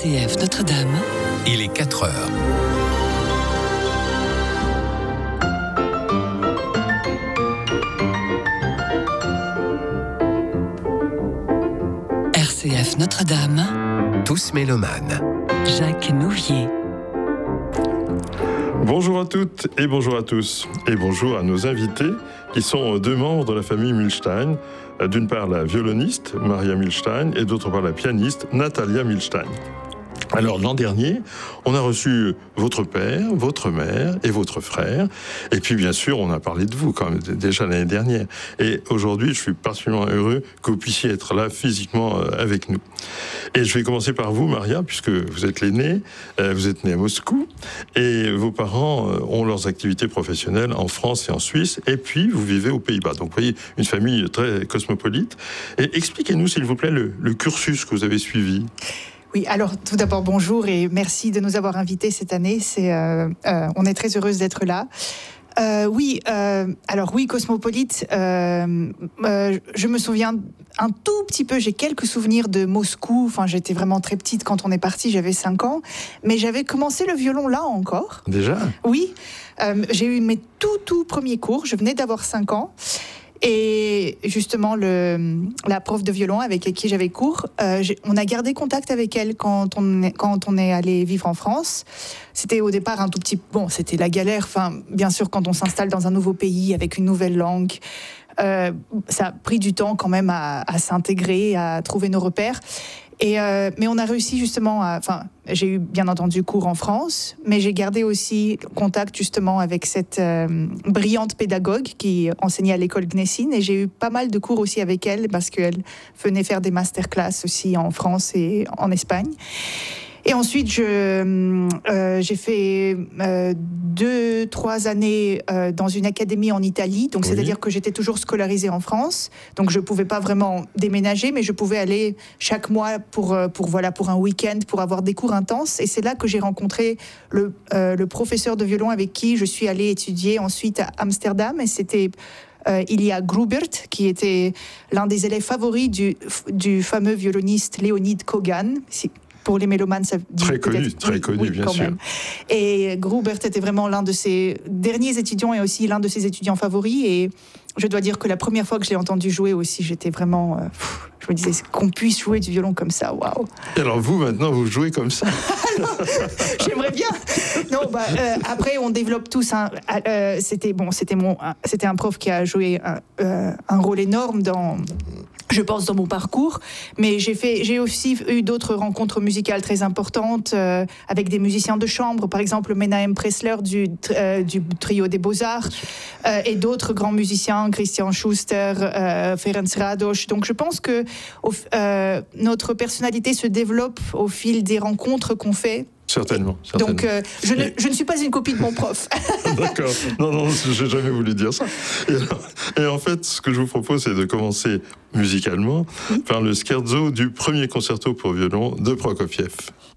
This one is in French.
RCF Notre-Dame. Il est 4 heures. RCF Notre-Dame. Tous mélomanes. Jacques Nouvier. Bonjour à toutes et bonjour à tous. Et bonjour à nos invités qui sont deux membres de la famille Milstein. D'une part la violoniste Maria Milstein et d'autre part la pianiste Natalia Milstein. Alors l'an dernier, on a reçu votre père, votre mère et votre frère. Et puis bien sûr, on a parlé de vous quand même déjà l'année dernière. Et aujourd'hui, je suis particulièrement heureux que vous puissiez être là physiquement avec nous. Et je vais commencer par vous, Maria, puisque vous êtes l'aînée, vous êtes née à Moscou, et vos parents ont leurs activités professionnelles en France et en Suisse, et puis vous vivez aux Pays-Bas. Donc vous voyez, une famille très cosmopolite. Et expliquez-nous, s'il vous plaît, le cursus que vous avez suivi. Oui, alors tout d'abord bonjour et merci de nous avoir invités cette année. On est très heureuse d'être là. Cosmopolite. Je me souviens un tout petit peu, j'ai quelques souvenirs de Moscou. Enfin, j'étais vraiment très petite quand on est parti, j'avais 5 ans. Mais j'avais commencé le violon là encore. Déjà ? Oui. J'ai eu mes tout premiers cours, je venais d'avoir 5 ans. Et justement, la prof de violon avec qui j'avais cours, on a gardé contact avec elle quand on est allé vivre en France. C'était au départ un tout petit... Bon, c'était la galère. Enfin, bien sûr, quand on s'installe dans un nouveau pays avec une nouvelle langue, ça a pris du temps quand même à s'intégrer, à trouver nos repères. Mais on a réussi justement j'ai eu bien entendu cours en France, mais j'ai gardé aussi contact justement avec cette brillante pédagogue qui enseignait à l'école Gnessine, et j'ai eu pas mal de cours aussi avec elle parce qu'elle venait faire des masterclass aussi en France et en Espagne. Et ensuite, j'ai fait 2-3 années dans une académie en Italie. Donc, c'est-à-dire que j'étais toujours scolarisée en France. Donc, je ne pouvais pas vraiment déménager, mais je pouvais aller chaque mois pour un week-end, pour avoir des cours intenses. Et c'est là que j'ai rencontré le professeur de violon avec qui je suis allée étudier ensuite à Amsterdam. Et c'était... Ilya Grubert, qui était l'un des élèves favoris du fameux violoniste Leonid Kogan. Pour les mélomanes, ça dit très connu, bien sûr. Même. Et Grubert était vraiment l'un de ses derniers étudiants et aussi l'un de ses étudiants favoris. Et je dois dire que la première fois que je l'ai entendu jouer aussi, j'étais vraiment... je me disais qu'on puisse jouer du violon comme ça, waouh. Et alors vous, maintenant, vous jouez comme ça? J'aimerais bien. Non, après, on développe tous. C'était un prof qui a joué un rôle énorme dans mon parcours, mais j'ai aussi eu d'autres rencontres musicales très importantes avec des musiciens de chambre, par exemple Menahem Pressler du trio des Beaux-Arts, et d'autres grands musiciens, Christian Schuster, Ferenc Rados. Donc je pense que notre personnalité se développe au fil des rencontres qu'on fait. Certainement. Donc, je ne suis pas une copie de mon prof. D'accord. Non, je n'ai jamais voulu dire ça. Et en fait, ce que je vous propose, c'est de commencer musicalement par le scherzo du premier concerto pour violon de Prokofiev.